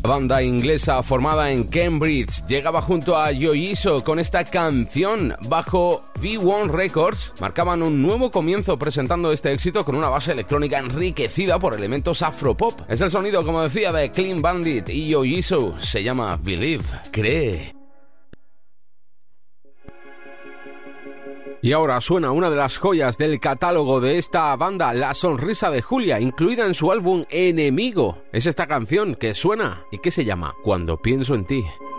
Banda inglesa formada en Cambridge llegaba junto a Yoyiso con esta canción bajo V1 Records. Marcaban un nuevo comienzo presentando este éxito con una base electrónica enriquecida por elementos afropop. Es el sonido, como decía, de Clean Bandit y Yoyiso. Se llama Believe, cree. Y ahora suena una de las joyas del catálogo de esta banda, La Sonrisa de Julia, incluida en su álbum Enemigo. Es esta canción que suena y que se llama Cuando pienso en ti.